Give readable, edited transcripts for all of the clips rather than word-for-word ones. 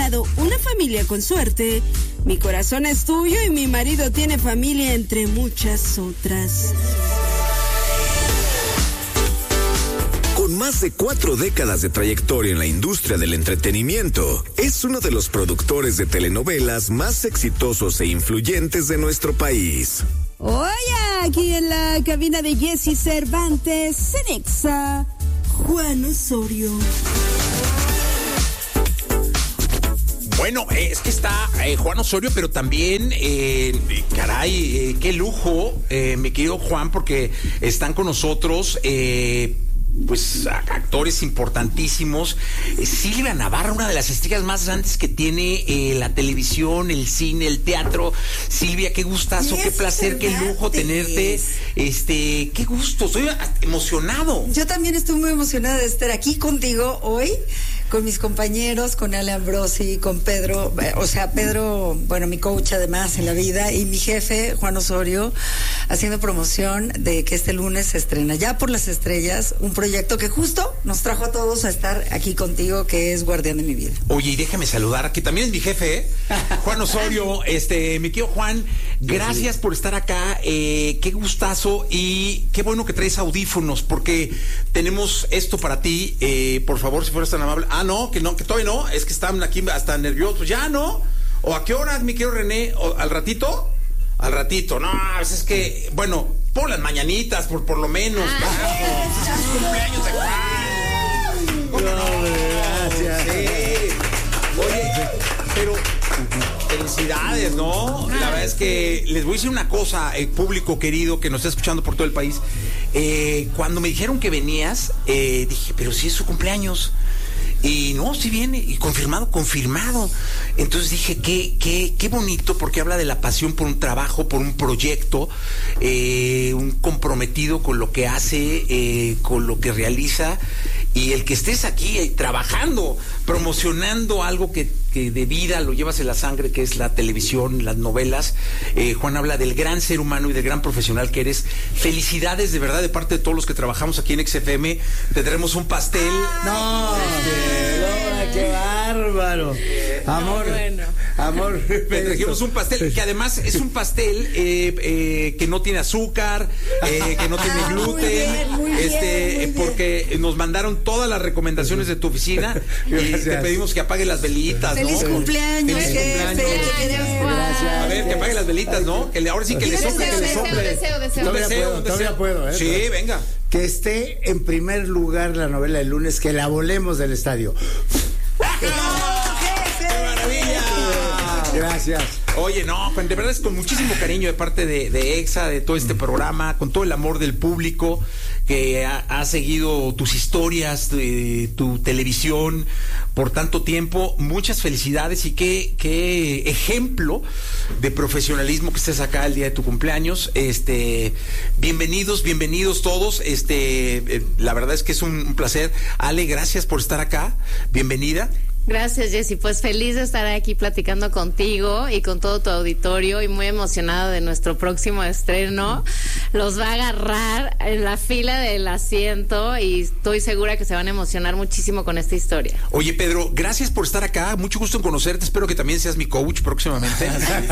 lado una familia con suerte. Mi corazón es tuyo y mi marido tiene familia entre muchas otras. Con más de 4 décadas de trayectoria en la industria del entretenimiento, es uno de los productores de telenovelas más exitosos e influyentes de nuestro país. Oye, aquí en la cabina de Jessy Cervantes, Cenexa, Juan Osorio. Bueno, es que está Juan Osorio, pero también, qué lujo, mi querido Juan, porque están con nosotros, pues actores importantísimos. Silvia Navarra, una de las estrellas más grandes que tiene la televisión, el cine, el teatro. Silvia, qué gustazo, qué placer, qué lujo tenerte. Qué gusto, estoy emocionado. Yo también estoy muy emocionada de estar aquí contigo hoy, con mis compañeros, con Ale Ambrosi, con Pedro, Pedro, bueno, mi coach además en la vida, y mi jefe, Juan Osorio, haciendo promoción de que este lunes se estrena Ya por las Estrellas, un proyecto que justo nos trajo a todos a estar aquí contigo, que es Guardián de mi Vida. Oye, y déjame saludar, que también es mi jefe, Juan Osorio, mi querido Juan, gracias por estar acá, qué gustazo, y qué bueno que traes audífonos, porque tenemos esto para ti, por favor, si fueras tan amable. No, que todavía no, es que están aquí hasta nerviosos, ya no, o a qué horas, mi querido René, o al ratito, no, es que, bueno, por las mañanitas, por lo menos, es que es cumpleaños de Juan. Gracias. Sí. Oye, pero felicidades, ¿no? La verdad es que les voy a decir una cosa, público querido que nos está escuchando por todo el país. Cuando me dijeron que venías, dije, pero si es su cumpleaños. Y no, sí viene, y confirmado. Entonces dije, qué bonito, porque habla de la pasión por un trabajo, por un proyecto, un comprometido con lo que hace, con lo que realiza, y el que estés aquí trabajando, promocionando algo que de vida lo llevas en la sangre, que es la televisión, las novelas. Juan habla del gran ser humano y del gran profesional que eres. Felicidades de verdad de parte de todos los que trabajamos aquí en XFM. Tendremos un pastel. ¡Qué bárbaro! Amor. Le trajimos un pastel, que además es un pastel que no tiene azúcar, que no tiene gluten, muy bien. porque nos mandaron todas las recomendaciones de tu oficina y te pedimos que apague las velitas, ¿no? ¡Feliz cumpleaños! Gracias. A ver, que apague las velitas, ¿no? Que ahora sí que le sople, Un deseo. Todavía puedo, Sí, venga. Que esté en primer lugar la novela del lunes, que la volemos del estadio. ¡Qué maravilla! Gracias. Oye, no, de verdad es con muchísimo cariño de parte de EXA, de todo este programa, con todo el amor del público que ha seguido tus historias, tu televisión por tanto tiempo. Muchas felicidades y qué ejemplo de profesionalismo que estés acá el día de tu cumpleaños. Bienvenidos todos. La verdad es que es un placer. Ale, gracias por estar acá. Bienvenida. Gracias, Jessy. Pues feliz de estar aquí platicando contigo y con todo tu auditorio, y muy emocionado de nuestro próximo estreno. Los va a agarrar en la fila del asiento y estoy segura que se van a emocionar muchísimo con esta historia. Oye, Pedro, gracias por estar acá. Mucho gusto en conocerte. Espero que también seas mi coach próximamente.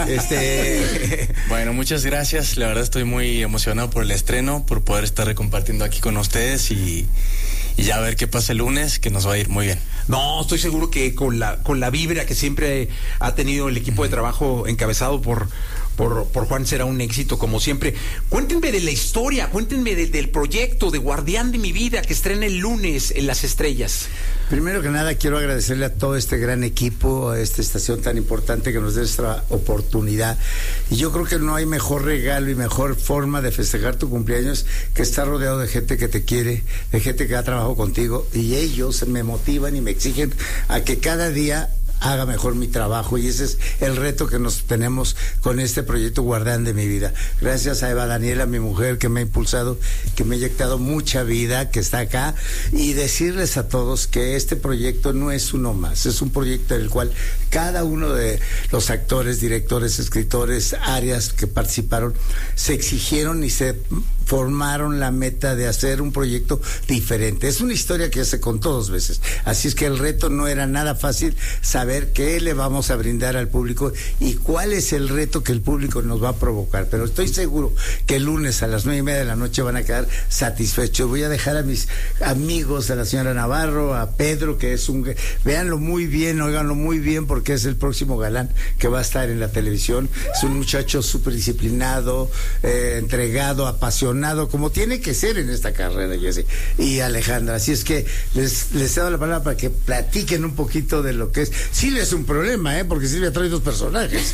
Bueno, muchas gracias. La verdad estoy muy emocionado por el estreno, por poder estar compartiendo aquí con ustedes y ya a ver qué pasa el lunes, que nos va a ir muy bien. No, estoy seguro que con la vibra que siempre ha tenido el equipo de trabajo encabezado por Juan será un éxito como siempre. Cuéntenme de la historia, cuéntenme del proyecto de Guardián de mi Vida que estrena el lunes en Las Estrellas. Primero que nada quiero agradecerle a todo este gran equipo, a esta estación tan importante que nos dé esta oportunidad. Y yo creo que no hay mejor regalo y mejor forma de festejar tu cumpleaños que estar rodeado de gente que te quiere, de gente que ha trabajado contigo, y ellos me motivan y me exigen a que cada día haga mejor mi trabajo, y ese es el reto que nos tenemos con este proyecto Guardián de mi Vida. Gracias a Eva Daniela, mi mujer, que me ha impulsado, que me ha inyectado mucha vida, que está acá, y decirles a todos que este proyecto no es uno más, es un proyecto en el cual cada uno de los actores, directores, escritores, áreas que participaron se exigieron y se formaron la meta de hacer un proyecto diferente. Es una historia que se contó 2 veces, así es que el reto no era nada fácil saber qué le vamos a brindar al público y cuál es el reto que el público nos va a provocar, pero estoy seguro que el lunes a las 9:30 de la noche van a quedar satisfechos. Voy a dejar a mis amigos, a la señora Navarro, a Pedro, que es véanlo muy bien, óiganlo muy bien, porque es el próximo galán que va a estar en la televisión. Es un muchacho súper disciplinado, entregado, apasionado, como tiene que ser en esta carrera, Jessy y Alejandra. Así es que les he dado la palabra para que platiquen un poquito de lo que es. Silvia es un problema, porque Silvia trae 2 personajes.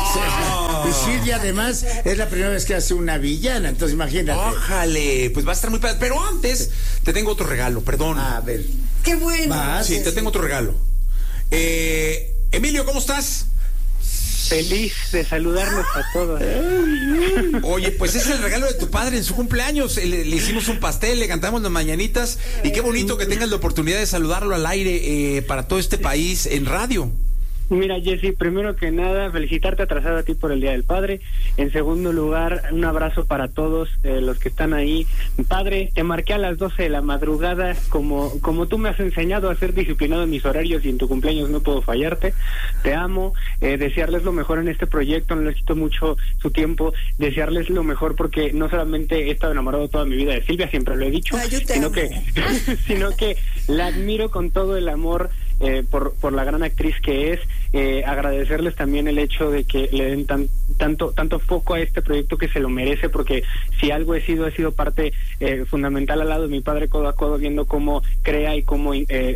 Y Silvia además es la primera vez que hace una villana, entonces imagínate. Ójale, pues va a estar muy padre. Pero antes te tengo otro regalo, perdón. A ver. ¡Qué bueno! Sí, te tengo otro regalo. Emilio, ¿cómo estás? Feliz de saludarnos a todos. Oye, pues es el regalo de tu padre en su cumpleaños. Le hicimos un pastel, le cantamos las mañanitas y qué bonito que tengas la oportunidad de saludarlo al aire para todo este país en radio. Mira, Jessy, primero que nada, felicitarte atrasado a ti por el Día del Padre. En segundo lugar, un abrazo para todos los que están ahí. Padre, te marqué a las 12 de la madrugada, como tú me has enseñado a ser disciplinado en mis horarios y en tu cumpleaños no puedo fallarte. Te amo, desearles lo mejor en este proyecto, no les quito mucho su tiempo, desearles lo mejor porque no solamente he estado enamorado toda mi vida de Silvia, siempre lo he dicho, sino que la admiro con todo el amor por la gran actriz que es. Agradecerles también el hecho de que le den tanto foco a este proyecto que se lo merece, porque si algo he sido parte fundamental al lado de mi padre, codo a codo, viendo cómo crea y cómo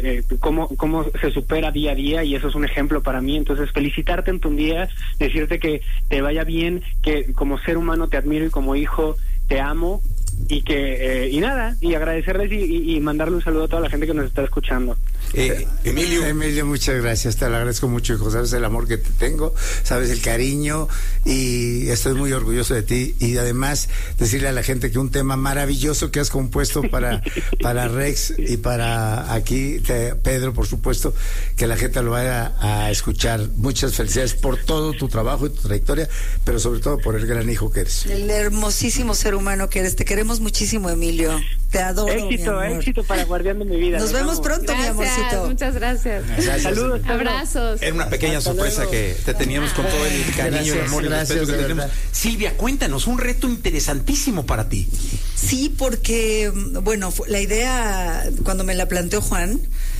se supera día a día, y eso es un ejemplo para mí. Entonces felicitarte en tu día, decirte que te vaya bien, que como ser humano te admiro y como hijo te amo, y que y agradecerles y mandarle un saludo a toda la gente que nos está escuchando. Emilio, muchas gracias, te lo agradezco mucho, hijo. Sabes el amor que te tengo, sabes el cariño, y estoy muy orgulloso de ti. Y además decirle a la gente que un tema maravilloso que has compuesto para Rex y para aquí Pedro, por supuesto, que la gente lo vaya a escuchar. Muchas felicidades por todo tu trabajo y tu trayectoria, pero sobre todo por el gran hijo que eres, el hermosísimo ser humano que eres. Te queremos muchísimo, Emilio. Te adoro. Éxito para Guardián de mi vida. Nos vemos pronto, mi amorcito. Muchas gracias. Saludos. Abrazos. Era una pequeña sorpresa que te teníamos con todo el cariño, el amor y el respeto que tenemos. Silvia, cuéntanos, un reto interesantísimo para ti. Sí, porque, bueno, la idea, cuando me la planteó Juan,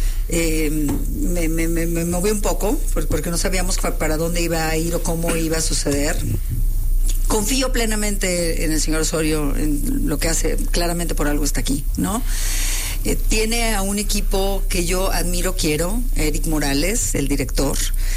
me movió un poco, porque no sabíamos para dónde iba a ir o cómo iba a suceder. Confío plenamente en el señor Osorio, en lo que hace. Claramente por algo está aquí, ¿no? Tiene a un equipo que yo admiro, quiero, Eric Morales, el director.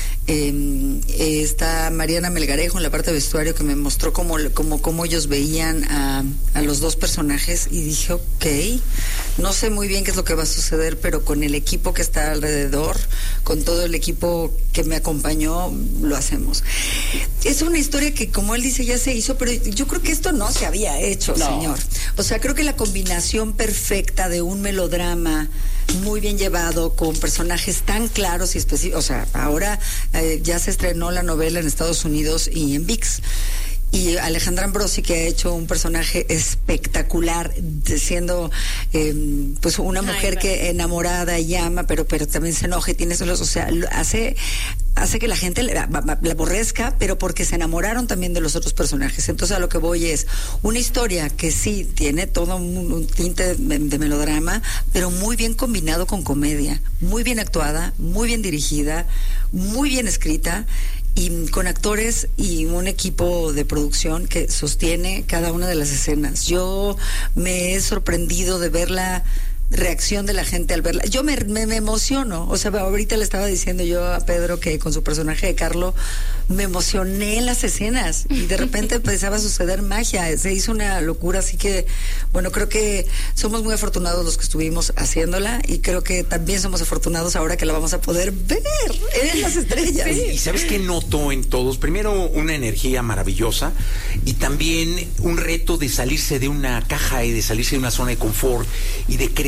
Está Mariana Melgarejo en la parte de vestuario, que me mostró cómo ellos veían a los 2 personajes, y dije, ok, no sé muy bien qué es lo que va a suceder, pero con el equipo que está alrededor, con todo el equipo que me acompañó, lo hacemos. Es una historia que, como él dice, ya se hizo, pero yo creo que esto no se había hecho, señor. O sea, creo que la combinación perfecta de un melodrama muy bien llevado, con personajes tan claros y específicos. O sea, ahora ya se estrenó la novela en Estados Unidos y en ViX. Y Alejandra Ambrosi, que ha hecho un personaje espectacular, siendo pues una mujer que enamorada y ama, pero también se enoja y tiene celos. O sea, hace que la gente la aborrezca, pero porque se enamoraron también de los otros personajes. Entonces, a lo que voy es una historia que sí tiene todo un tinte de melodrama, pero muy bien combinado con comedia, muy bien actuada, muy bien dirigida, muy bien escrita, y con actores y un equipo de producción que sostiene cada una de las escenas. Yo me he sorprendido de ver la reacción de la gente al verla. Yo me emociono. O sea, ahorita le estaba diciendo yo a Pedro que con su personaje de Carlo me emocioné en las escenas y de repente empezaba a suceder magia. Se hizo una locura, así que, bueno, creo que somos muy afortunados los que estuvimos haciéndola, y creo que también somos afortunados ahora que la vamos a poder ver en las estrellas. Sí. ¿Y sabes qué noto en todos? Primero, una energía maravillosa, y también un reto de salirse de una caja y de salirse de una zona de confort y de crear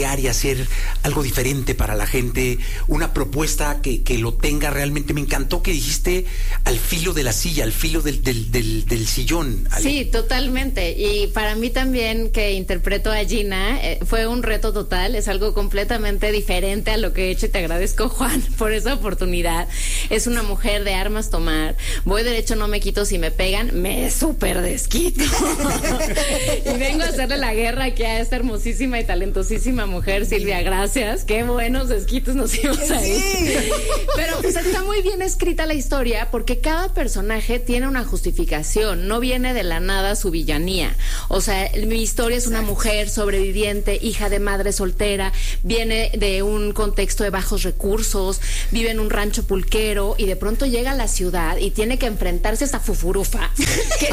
cambiar y hacer algo diferente para la gente, una propuesta que lo tenga realmente. Me encantó que dijiste al filo de la silla, al filo del sillón. Sí, totalmente. Y para mí también, que interpreto a Gina, fue un reto total, es algo completamente diferente a lo que he hecho y te agradezco, Juan, por esa oportunidad. Es una mujer de armas tomar, voy derecho, no me quito, si me pegan, me súper desquito. Y vengo a hacerle la guerra aquí a esta hermosísima y talentosísima mujer, Silvia, gracias, qué buenos desquitos nos íbamos a ir. Sí. Pero pues está muy bien escrita la historia, porque cada personaje tiene una justificación, no viene de la nada su villanía. O sea, mi historia es una mujer sobreviviente, hija de madre soltera, viene de un contexto de bajos recursos, vive en un rancho pulquero y de pronto llega a la ciudad y tiene que enfrentarse a esta fufurufa que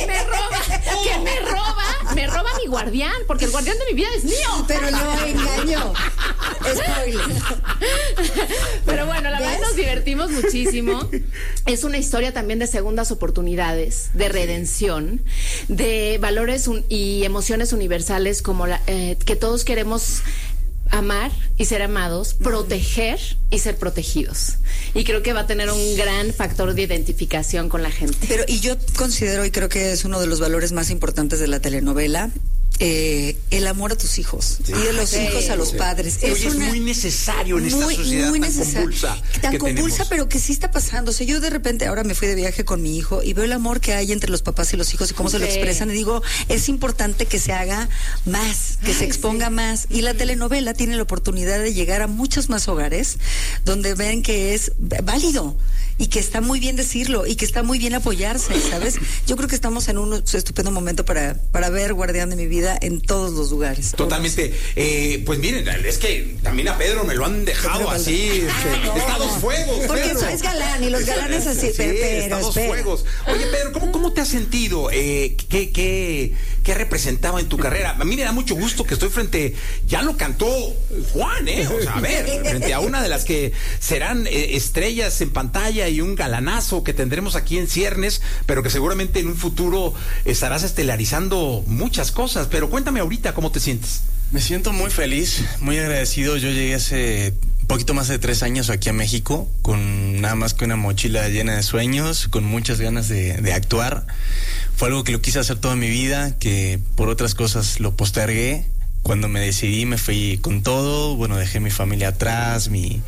me roba mi guardián, porque el guardián de mi vida es mío. Pero lo engañó. Spoiler. Pero bueno, la verdad nos divertimos muchísimo. Es una historia también de segundas oportunidades, de redención, de valores y emociones universales como que todos queremos amar y ser amados, proteger y ser protegidos. Y creo que va a tener un gran factor de identificación con la gente. Pero, y yo considero, y creo que es uno de los valores más importantes de la telenovela, el amor a tus hijos, y de los hijos a los padres. Es muy necesario en esta sociedad muy tan convulsa. Tan convulsa, pero que sí está pasando. O sea, yo de repente ahora me fui de viaje con mi hijo y veo el amor que hay entre los papás y los hijos y cómo se lo expresan, y digo, es importante que se haga más, que se exponga más. Y la telenovela tiene la oportunidad de llegar a muchos más hogares donde ven que es válido y que está muy bien decirlo y que está muy bien apoyarse, ¿sabes? Yo creo que estamos en un estupendo momento para ver Guardián de mi vida en todos los lugares. Totalmente. Pues miren, es que también a Pedro me lo han dejado así. Está a dos fuegos. Porque Pedro. eso es galán y los galanes así. Sí, está a dos fuegos. Oye, Pedro, ¿cómo te has sentido? ¿Qué representaba en tu carrera? A mí me da mucho gusto que estoy frente, ya lo cantó Juan, o sea, a ver, frente a una de las que serán estrellas en pantalla y un galanazo que tendremos aquí en ciernes, pero que seguramente en un futuro estarás estelarizando muchas cosas. Pero cuéntame ahorita cómo te sientes. Me siento muy feliz, muy agradecido. Yo llegué hace poquito más de 3 años aquí a México, con nada más que una mochila llena de sueños, con muchas ganas de actuar. Fue algo que lo quise hacer toda mi vida, que por otras cosas lo postergué. Cuando me decidí, me fui con todo. Bueno, dejé mi familia atrás,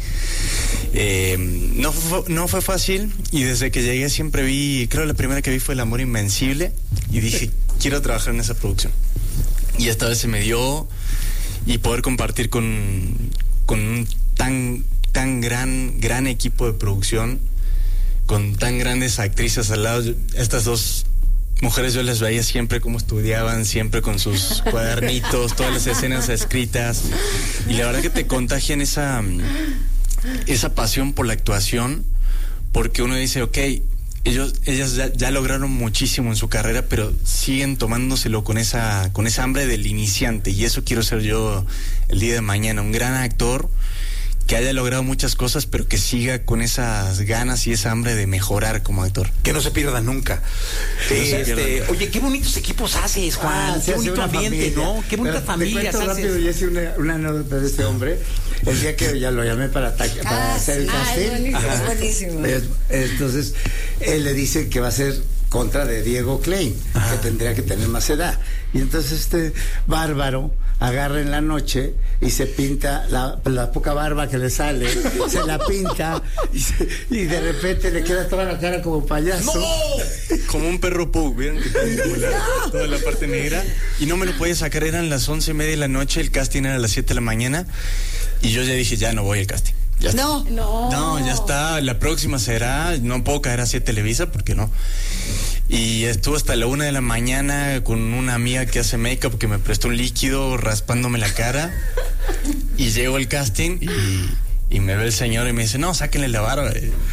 no fue fácil, y desde que llegué siempre creo la primera que vi fue El amor invencible, y dije, quiero trabajar en esa producción. Y esta vez se me dio, y poder compartir con un tan gran equipo de producción, con tan grandes actrices al lado. Estas dos mujeres yo les veía siempre cómo estudiaban, siempre con sus cuadernitos, todas las escenas escritas, y la verdad que te contagian esa pasión por la actuación, porque uno dice, ok, ellas ya lograron muchísimo en su carrera, pero siguen tomándoselo con esa hambre del iniciante, y eso quiero ser yo el día de mañana, un gran actor que haya logrado muchas cosas, pero que siga con esas ganas y esa hambre de mejorar como actor. Que no se pierda nunca. Oye, qué bonitos equipos haces, Juan. Qué bonito ambiente, familia, ¿no? Qué bonita familia. Te cuento rápido, y hice una anécdota de este hombre. El día que ya lo llamé para hacer el casting. Es buenísimo. Entonces, él le dice que va a ser contra de Diego Klein, que tendría que tener más edad. Y entonces este bárbaro agarra en la noche y se pinta la poca barba que le sale, se la pinta y de repente le queda toda la cara como payaso. ¡No! Como un perro pug, ¿vieron? Que tiene como toda la parte negra. Y no me lo podía sacar, eran las 11:30 de la noche, el casting era a las 7 de la mañana, y yo ya dije, ya no voy al casting. Ya está. No, ya está. La próxima será. No puedo caer así a Televisa porque no. Y estuve hasta la 1 de la mañana con una amiga que hace make-up, que me prestó un líquido raspándome la cara. Y llego al casting y me ve el señor y me dice, no, sáquenle la barba.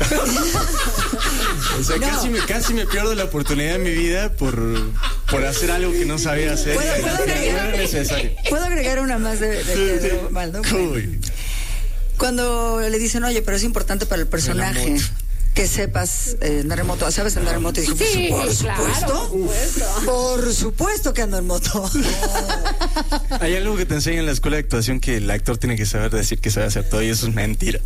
O sea, casi me pierdo la oportunidad de mi vida por hacer algo que no sabía hacer. ¿Puedo agregar una más de Pedro Maldo? Cuando le dicen, oye, pero es importante para el personaje que sepas andar en moto. ¿Sabes andar en moto? Y dije, Sí, por claro, supuesto. Por supuesto que ando en moto. Hay algo que te enseñan en la escuela de actuación que el actor tiene que saber decir que sabe hacer todo y eso es mentira.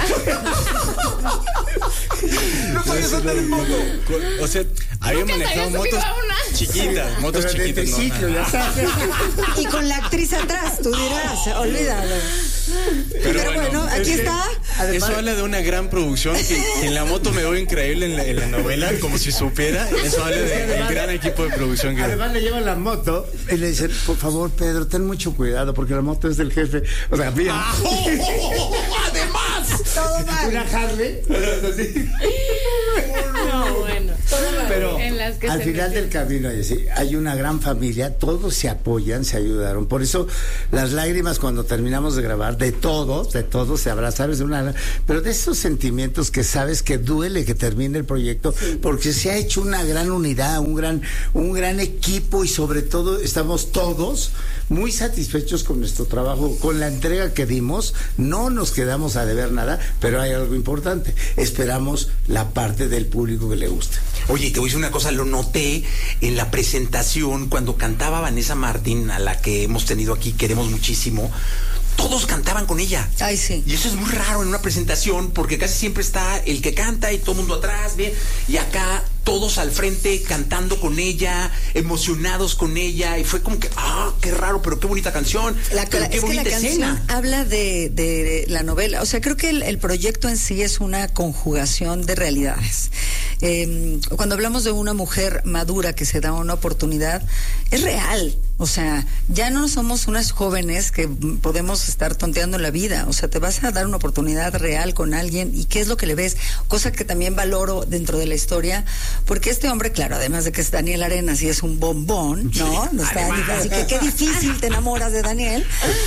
No sabías andar en moto. O sea, había Nunca manejado había motos subido a una. chiquitas, motos Pero de chiquitas. No, triciclo, nada. ya sabes. Y con la actriz atrás, tú dirás, olvídalo. Pero bueno, aquí está. Eso habla de una gran producción que en la moto me veo increíble en la novela, como si supiera. Eso habla del gran equipo de producción que... Además le llevan la moto y le dicen, por favor, Pedro, ten mucho cuidado porque la moto es del jefe. O sea, bien. ¡Además! Todo mal. Una Harley. No, bueno. Pero En las que al se final metió. del camino hay una gran familia, todos se apoyan, se ayudaron. Por eso las lágrimas cuando terminamos de grabar, de todos se abrazan, pero de esos sentimientos que sabes que duele que termine el proyecto, porque se ha hecho una gran unidad, un gran equipo y sobre todo estamos todos muy satisfechos con nuestro trabajo, con la entrega que dimos. No nos quedamos a deber nada, pero hay algo importante. Esperamos la parte del público que le guste. Oye, te voy a decir una cosa, lo noté en la presentación cuando cantaba Vanessa Martín, a la que hemos tenido aquí, queremos muchísimo. Todos cantaban con ella. Ay, sí. Y eso es muy raro en una presentación, porque casi siempre está el que canta y todo el mundo atrás, bien. Y acá todos al frente cantando con ella, emocionados con ella. Y fue como que, qué raro, pero qué bonita canción. Pero qué bonita la canción escena. habla de la novela. O sea, creo que el proyecto en sí es una conjugación de realidades. Cuando hablamos de una mujer madura que se da una oportunidad, es real. O sea, ya no somos unas jóvenes que podemos estar tonteando en la vida. O sea, te vas a dar una oportunidad real con alguien y qué es lo que le ves. Cosa que también valoro dentro de la historia, porque este hombre, claro, además de que es Daniel Arenas y es un bombón, ¿no? No está así que qué difícil te enamoras de Daniel.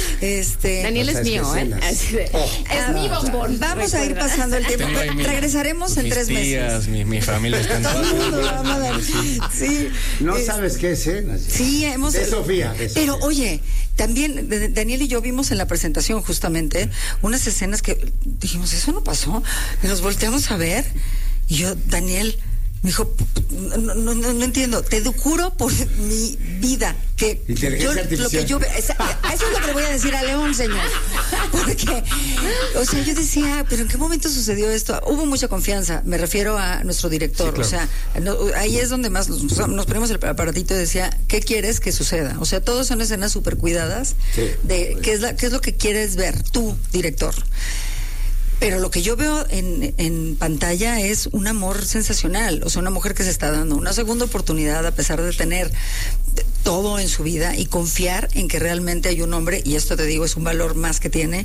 Daniel es mío, ¿eh? Así de, es mi bombón. Vamos a ir recuerda. pasando el tiempo. Tengo ahí Regresaremos en 3 meses. Tías, mi familia están Todo el mundo lo ama a ver. Sí. No sabes qué escenas. Sí, hemos... De Sofía. Pero oye, también Daniel y yo vimos en la presentación justamente unas escenas que dijimos, eso no pasó. Y nos volteamos a ver y yo, Daniel, me dijo, no entiendo, te juro por mi vida que lo que yo veo, eso es lo que le voy a decir a León, señor. Porque, o sea, yo decía, pero ¿en qué momento sucedió esto? Hubo mucha confianza, me refiero a nuestro director, sí, claro. O sea, ahí es donde más nos ponemos el aparatito y decía, ¿qué quieres que suceda? O sea, todos son escenas súper cuidadas, sí, de qué es lo que quieres ver, tú, director. Pero lo que yo veo en pantalla es un amor sensacional, o sea, una mujer que se está dando una segunda oportunidad a pesar de tener todo en su vida y confiar en que realmente hay un hombre, y esto te digo es un valor más que tiene,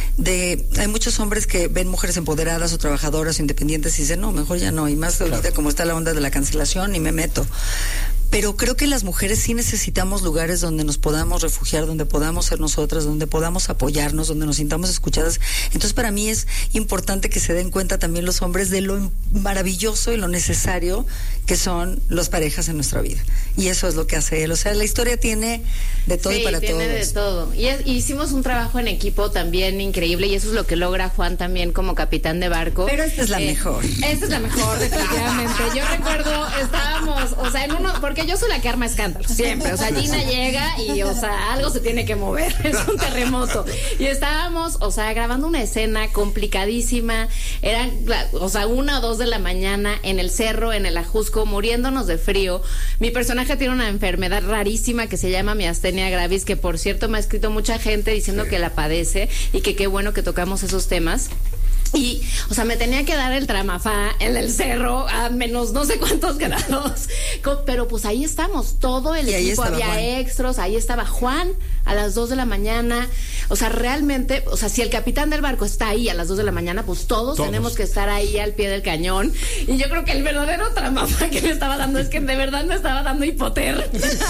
hay muchos hombres que ven mujeres empoderadas o trabajadoras o independientes y dicen, no, mejor ya no, y más ahorita claro, como está la onda de la cancelación y me meto. Pero creo que las mujeres sí necesitamos lugares donde nos podamos refugiar, donde podamos ser nosotras, donde podamos apoyarnos, donde nos sintamos escuchadas. Entonces, para mí es importante que se den cuenta también los hombres de lo maravilloso y lo necesario que son las parejas en nuestra vida. Y eso es lo que hace él. O sea, la historia tiene de todo, sí, y para todos. Tiene de todo. Y hicimos un trabajo en equipo también increíble, y eso es lo que logra Juan también como capitán de barco. Pero esta es la mejor. Esta es la mejor, definitivamente. Yo recuerdo, estábamos, o sea, en uno, porque yo soy la que arma escándalo, siempre. O sea, Gina llega y, o sea, algo se tiene que mover. Es un terremoto. Y estábamos, o sea, grabando una escena complicadísima. Eran, o sea, 1 o 2 de la mañana en el cerro, en el Ajusco, muriéndonos de frío. Mi personaje tiene una enfermedad rarísima que se llama miastenia gravis, que por cierto me ha escrito mucha gente diciendo que la padece y que qué bueno que tocamos esos temas. Y, o sea, me tenía que dar el tramafá en el cerro a menos no sé cuántos grados. Pero pues ahí estamos, todo el equipo, había Juan, extras, ahí estaba Juan a las 2 de la mañana. O sea, realmente, o sea, si el capitán del barco está ahí a las 2 de la mañana, pues todos tenemos que estar ahí al pie del cañón. Y yo creo que el verdadero tramafá que me estaba dando es que de verdad me estaba dando hipoter.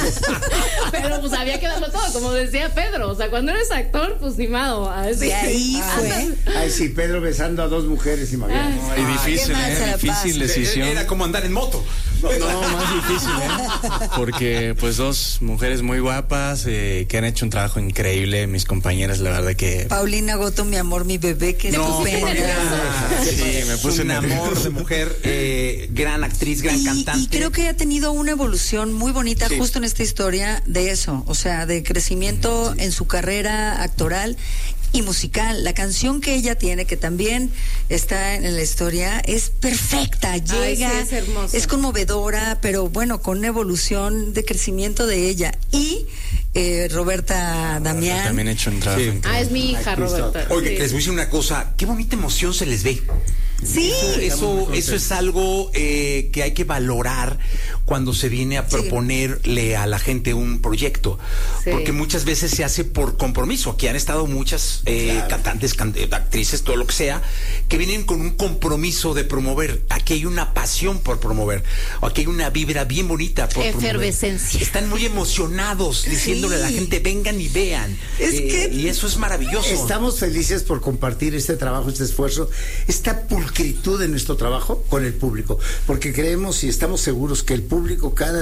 Pero pues había que darlo todo, como decía Pedro. O sea, cuando eres actor, pues ni modo. Así. Y ahí fue. Ay, sí, Pedro besando liderando a 2 mujeres, imagínate. Y difícil, ¿qué más se la difícil pasa? decisión. Era como andar en moto. No, más difícil, porque pues 2 mujeres muy guapas que han hecho un trabajo increíble, mis compañeras, la verdad que... Paulina Goto, mi amor, mi bebé, qué estupenda. Sí, me puse un amor de mujer, gran actriz, gran cantante. Y creo que ha tenido una evolución muy bonita justo en esta historia de eso, o sea, de crecimiento en su carrera actoral y musical. La canción que ella tiene, que también está en la historia, es perfecta, llega, sí, es hermosa. es conmovedora, pero bueno, con una evolución de crecimiento de ella. Y Roberta Damián. También he hecho un trabajo increíble. Es mi hija, Roberta. Oye, Sí. que les voy a decir una cosa, qué bonita emoción se les ve. Sí, Eso es algo que hay que valorar cuando se viene a proponerle a la gente un proyecto, Sí. porque muchas veces se hace por compromiso. Aquí han estado muchas cantantes, actrices, todo lo que sea, que vienen con un compromiso de promover. Aquí hay una pasión por promover, aquí hay una vibra bien bonita por Efervescencia. promover. Están muy emocionados diciéndole a la gente, vengan y vean. Es que y eso es maravilloso. Estamos felices por compartir este trabajo, este esfuerzo, esta pulcritud de nuestro trabajo con el público, porque creemos y estamos seguros que el público cada